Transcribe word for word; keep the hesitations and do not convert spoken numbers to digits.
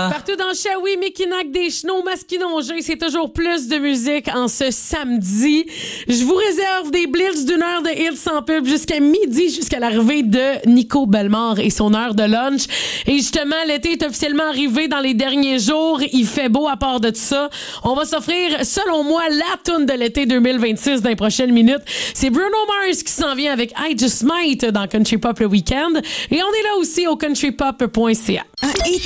là. Partout dans Shawi, Mekinac, des Chenaux, Masquinongé, c'est toujours plus de musique en ce samedi. Je vous réserve des blitz d'une heure de hits sans pub jusqu'à midi, jusqu'à l'arrivée de Nico Bellemare et son heure de lunch. Et justement, l'été est officiellement arrivé dans les derniers jours. Il fait beau à part de tout ça. On va s'offrir, selon moi, la toune de l'été deux mille vingt-six dans les prochaines minutes. C'est Bruno Mars qui s'en vient avec I Just Might dans Country Pop le week-end. Et on est là aussi au country pop point c a.